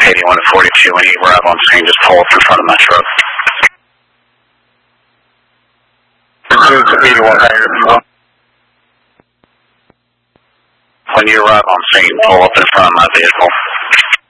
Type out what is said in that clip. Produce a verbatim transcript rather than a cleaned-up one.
eighty-one to forty-two. When you arrive on scene, just pull up in front of my truck. eighty-one, when you arrive on scene, pull up in front of my vehicle.